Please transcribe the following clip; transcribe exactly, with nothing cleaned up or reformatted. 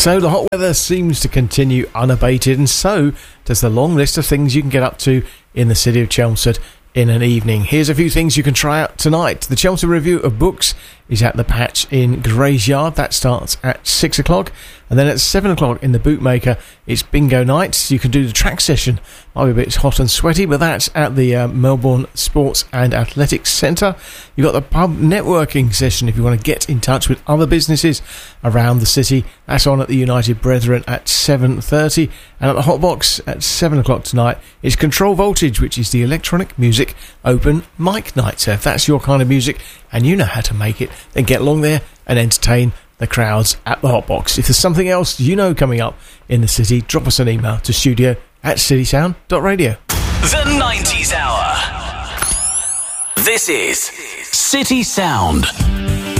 So the hot weather seems to continue unabated, and so does the long list of things you can get up to in the city of Chelmsford in an evening. Here's a few things you can try out tonight. The Chelmsford Review of Books is at the Patch in Grays Yard. That starts at six o'clock. And then at seven o'clock in the Bootmaker, it's bingo night. You can do the track session. Might be a bit hot and sweaty, but that's at the uh, Melbourne Sports and Athletics Centre. You've got the pub networking session if you want to get in touch with other businesses around the city. That's on at the United Brethren at seven thirty. And at the Hotbox at seven o'clock tonight is Control Voltage, which is the electronic music open mic night. So if that's your kind of music and you know how to make it, then get along there and entertain the crowds at the Hotbox. If there's something else you know coming up in the city, drop us an email to studio at citysound dot radio. The nineties Hour. This is City Sound.